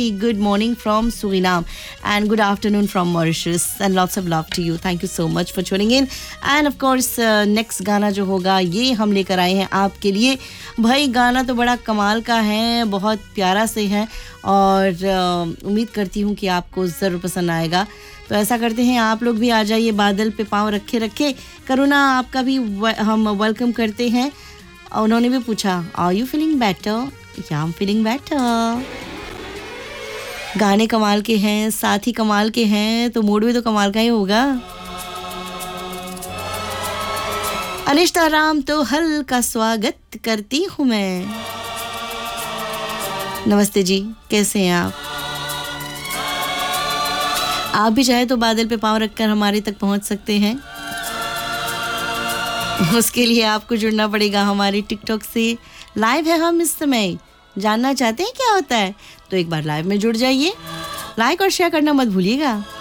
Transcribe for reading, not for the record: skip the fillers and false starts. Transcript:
good morning from Suriname and good afternoon from Mauritius and lots of love to you. Thank you so much for tuning in. And of course next गाना जो होगा ये हम लेकर आए हैं आपके लिए. भाई गाना तो बड़ा कमाल का है, बहुत प्यारा से है और उम्मीद करती हूँ कि आपको ज़रूर पसंद आएगा. तो ऐसा करते हैं, आप लोग भी आ जाइए, बादल पे पाँव रखे रखे. करुणा आपका भी हम वेलकम करते हैं. उन्होंने भी पूछा आर यू फीलिंग बेटर? या आई एम फीलिंग बेटर. गाने कमाल के हैं, साथ ही कमाल के हैं, तो मूड भी तो कमाल का ही होगा. अनिष्ता राम तो हल्का स्वागत करती हूँ मैं. नमस्ते जी, कैसे हैं आप? आप भी चाहे तो बादल पे पाँव रखकर हमारे तक पहुंच सकते हैं. उसके लिए आपको जुड़ना पड़ेगा हमारे टिकटॉक से. लाइव है हम इस समय. जानना चाहते हैं क्या होता है? तो एक बार लाइव में जुड़ जाइए. लाइक और शेयर करना मत भूलिएगा.